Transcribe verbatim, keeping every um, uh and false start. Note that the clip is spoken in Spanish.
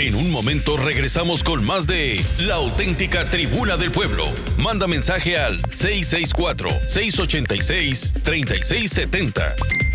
En un momento regresamos con más de La Auténtica Tribuna del Pueblo. Manda mensaje al seis seis cuatro, seis ocho seis, tres seis siete cero.